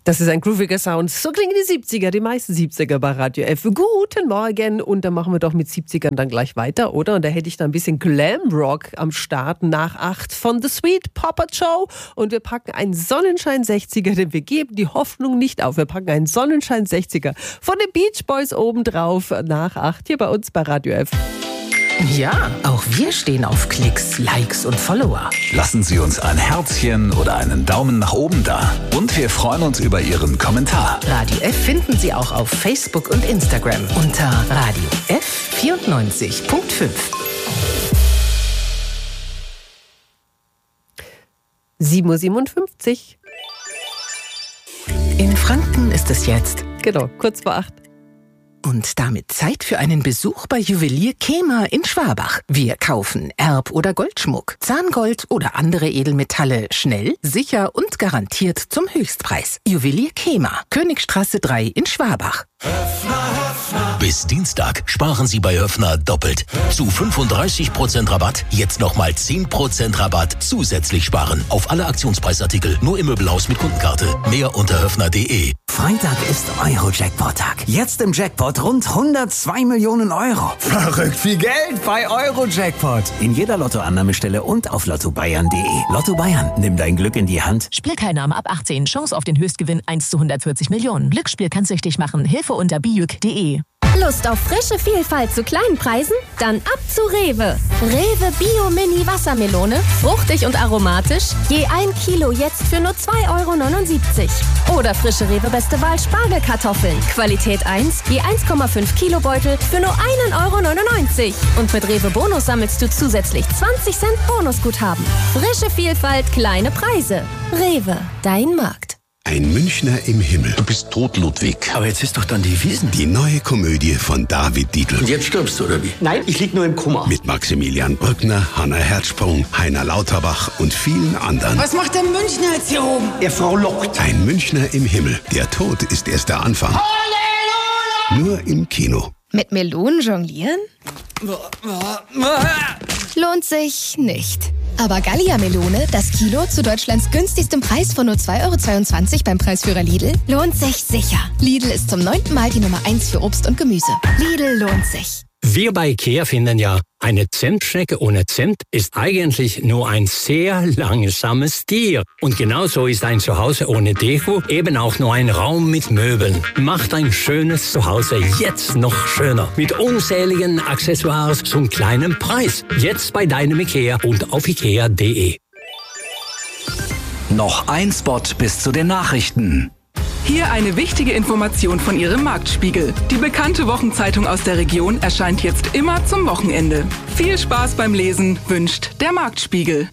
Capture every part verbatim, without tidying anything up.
Das ist ein grooviger Sound. So klingen die siebziger, die meisten siebziger bei Radio F. Guten Morgen. Und dann machen wir doch mit siebzigern dann gleich weiter, oder? Und da hätte ich dann ein bisschen Glamrock am Start nach acht von The Sweet Puppet Show. Und wir packen einen Sonnenschein-sechziger, denn wir geben die Hoffnung nicht auf. Wir packen einen Sonnenschein-sechziger von den Beach Boys obendrauf nach acht hier bei uns bei Radio F. Ja, auch wir stehen auf Klicks, Likes und Follower. Lassen Sie uns ein Herzchen oder einen Daumen nach oben da. Und wir freuen uns über Ihren Kommentar. Radio F finden Sie auch auf Facebook und Instagram unter Radio F vierundneunzig Komma fünf. sieben Uhr siebenundfünfzig. In Franken ist es jetzt. Genau, kurz vor acht. Und damit Zeit für einen Besuch bei Juwelier Kema in Schwabach. Wir kaufen Erb- oder Goldschmuck, Zahngold oder andere Edelmetalle schnell, sicher und garantiert zum Höchstpreis. Juwelier Kema, Königstraße drei in Schwabach. Bis Dienstag sparen Sie bei Höffner doppelt. Zu fünfunddreißig Prozent Rabatt, jetzt nochmal zehn Prozent Rabatt zusätzlich sparen. Auf alle Aktionspreisartikel, nur im Möbelhaus mit Kundenkarte. Mehr unter höffner punkt de. Freitag ist Euro-Jackpot-Tag. Jetzt im Jackpot rund hundertzwei Millionen Euro. Verrückt viel Geld bei Euro-Jackpot. In jeder Lottoannahmestelle und auf lotto bayern punkt de. Lotto Bayern, nimm dein Glück in die Hand. Spielteilnahme ab achtzehn. Chance auf den Höchstgewinn eins zu hundertvierzig Millionen. Glücksspiel kann süchtig machen. Hilfe unter bijuk punkt de. Lust auf frische Vielfalt zu kleinen Preisen? Dann ab zu Rewe. Rewe Bio Mini Wassermelone, fruchtig und aromatisch, je ein Kilo jetzt für nur zwei Euro neunundsiebzig. Oder frische Rewe Beste Wahl Spargelkartoffeln, Qualität eins, je eins Komma fünf Kilo Beutel für nur ein Euro neunundneunzig. Und mit Rewe Bonus sammelst du zusätzlich zwanzig Cent Bonusguthaben. Frische Vielfalt, kleine Preise. Rewe, dein Markt. Ein Münchner im Himmel. Du bist tot, Ludwig. Aber jetzt ist doch dann die Wiesn. Die neue Komödie von David Dietl. Und jetzt stirbst du, oder wie? Nein, ich lieg nur im Koma. Mit Maximilian Brückner, Hanna Herzsprung, Heiner Lauterbach und vielen anderen. Was macht der Münchner jetzt hier oben? Er frohlockt. Ein Münchner im Himmel. Der Tod ist erst der Anfang. Halleluja! Nur im Kino. Mit Melonen jonglieren? Lohnt sich nicht. Aber Gallia-Melone, das Kilo zu Deutschlands günstigstem Preis von nur zwei Euro zweiundzwanzig beim Preisführer Lidl, lohnt sich sicher. Lidl ist zum neunten Mal die Nummer eins für Obst und Gemüse. Lidl lohnt sich. Wir bei IKEA finden ja, eine Zentschnecke ohne Zimt ist eigentlich nur ein sehr langsames Tier. Und genauso ist ein Zuhause ohne Deko eben auch nur ein Raum mit Möbeln. Macht ein schönes Zuhause jetzt noch schöner. Mit unzähligen Accessoires zum kleinen Preis. Jetzt bei deinem IKEA und auf ikea punkt de. Noch ein Spot bis zu den Nachrichten. Hier eine wichtige Information von Ihrem Marktspiegel. Die bekannte Wochenzeitung aus der Region erscheint jetzt immer zum Wochenende. Viel Spaß beim Lesen wünscht der Marktspiegel.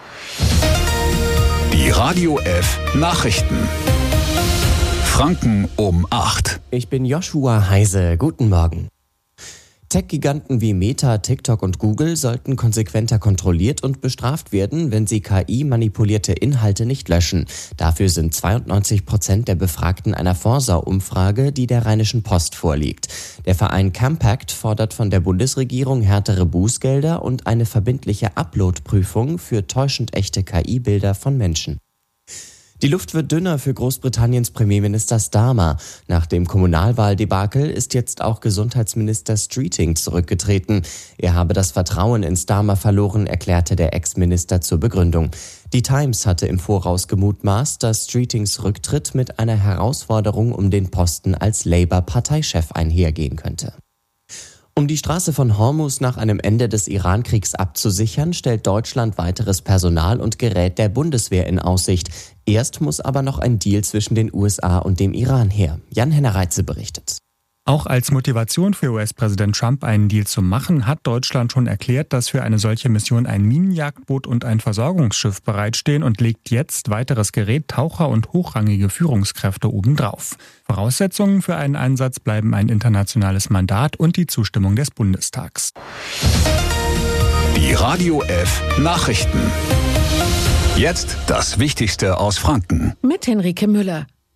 Die Radio F Nachrichten. Franken um acht. Ich bin Joshua Heise. Guten Morgen. Tech-Giganten wie Meta, TikTok und Google sollten konsequenter kontrolliert und bestraft werden, wenn sie K I-manipulierte Inhalte nicht löschen. Dafür sind zweiundneunzig Prozent der Befragten einer Forsa-Umfrage, die der Rheinischen Post vorliegt. Der Verein Campact fordert von der Bundesregierung härtere Bußgelder und eine verbindliche Upload-Prüfung für täuschend echte K I-Bilder von Menschen. Die Luft wird dünner für Großbritanniens Premierminister Starmer. Nach dem Kommunalwahldebakel ist jetzt auch Gesundheitsminister Streeting zurückgetreten. Er habe das Vertrauen in Starmer verloren, erklärte der Ex-Minister zur Begründung. Die Times hatte im Voraus gemutmaßt, dass Streetings Rücktritt mit einer Herausforderung um den Posten als Labour-Parteichef einhergehen könnte. Um die Straße von Hormuz nach einem Ende des Iran-Kriegs abzusichern, stellt Deutschland weiteres Personal und Gerät der Bundeswehr in Aussicht. Erst muss aber noch ein Deal zwischen den U S A und dem Iran her. Jan-Henner Reitze berichtet. Auch als Motivation für U S-Präsident Trump, einen Deal zu machen, hat Deutschland schon erklärt, dass für eine solche Mission ein Minenjagdboot und ein Versorgungsschiff bereitstehen und legt jetzt weiteres Gerät, Taucher und hochrangige Führungskräfte obendrauf. Voraussetzungen für einen Einsatz bleiben ein internationales Mandat und die Zustimmung des Bundestags. Die Radio F Nachrichten. Jetzt das Wichtigste aus Franken. Mit Henrike Müller.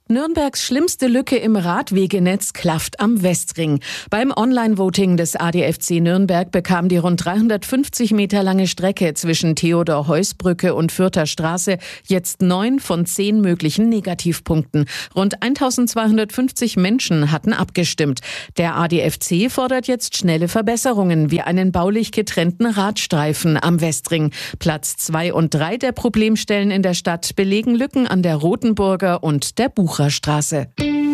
Nürnbergs schlimmste Lücke im Radwegenetz klafft am Westring. Beim Online-Voting des A D F C Nürnberg bekam die rund dreihundertfünfzig Meter lange Strecke zwischen Theodor-Heuss-Brücke und Fürther Straße jetzt neun von zehn möglichen Negativpunkten. Rund eintausendzweihundertfünfzig Menschen hatten abgestimmt. Der A D F C fordert jetzt schnelle Verbesserungen wie einen baulich getrennten Radstreifen am Westring. Platz zwei und drei der Problemstellen in der Stadt belegen Lücken an der Rotenburger und der Buch Straße.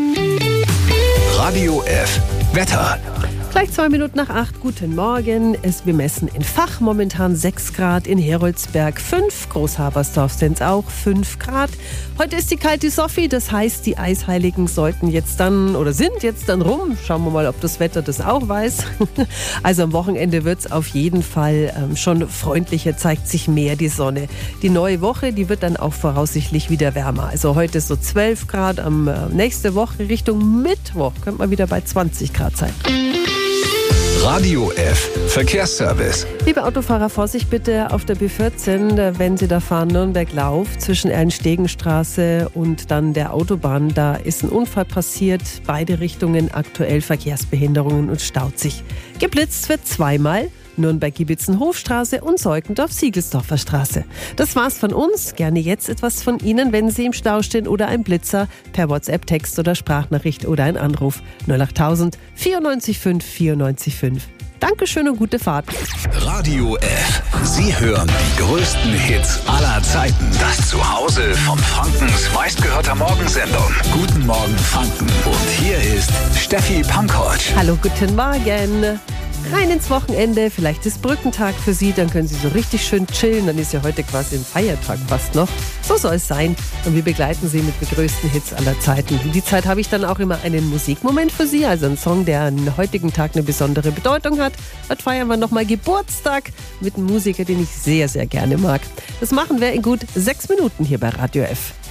Radio F. Wetter. Gleich zwei Minuten nach acht. Guten Morgen. Es wir messen in Fach momentan sechs Grad, in Heroldsberg fünf, Großhabersdorf sind es auch fünf Grad. Heute ist die kalte Sophie, das heißt, die Eisheiligen sollten jetzt dann oder sind jetzt dann rum. Schauen wir mal, ob das Wetter das auch weiß. Also am Wochenende wird es auf jeden Fall ähm, schon freundlicher, zeigt sich mehr die Sonne. Die neue Woche, die wird dann auch voraussichtlich wieder wärmer. Also heute so zwölf Grad, am äh, nächste Woche Richtung Mittwoch könnte man wieder bei zwanzig Grad sein. Radio F. Verkehrsservice. Liebe Autofahrer, Vorsicht bitte auf der B vierzehn, wenn Sie da fahren, Nürnberg-Lauf zwischen Erlenstegenstraße und dann der Autobahn. Da ist ein Unfall passiert, beide Richtungen aktuell Verkehrsbehinderungen und staut sich. Geblitzt wird zweimal. Nürnberg-Gibitzen-Hofstraße und Seukendorf-Siegelsdorfer Straße. Das war's von uns. Gerne jetzt etwas von Ihnen, wenn Sie im Stau stehen oder ein Blitzer per WhatsApp, Text oder Sprachnachricht oder ein Anruf null acht tausend vierundneunzig fünf vierundneunzig fünf. Dankeschön und gute Fahrt. Radio F. Sie hören die größten Hits aller Zeiten. Das Zuhause von Frankens meistgehörter Morgensendung. Guten Morgen Franken. Und hier ist Steffi Pankovic. Hallo, guten Morgen. Rein ins Wochenende, vielleicht ist Brückentag für Sie, dann können Sie so richtig schön chillen, dann ist ja heute quasi ein Feiertag fast noch. So soll es sein und wir begleiten Sie mit den größten Hits aller Zeiten. In die Zeit habe ich dann auch immer einen Musikmoment für Sie, also einen Song, der an heutigen Tag eine besondere Bedeutung hat. Heute feiern wir nochmal Geburtstag mit einem Musiker, den ich sehr, sehr gerne mag. Das machen wir in gut sechs Minuten hier bei Radio F.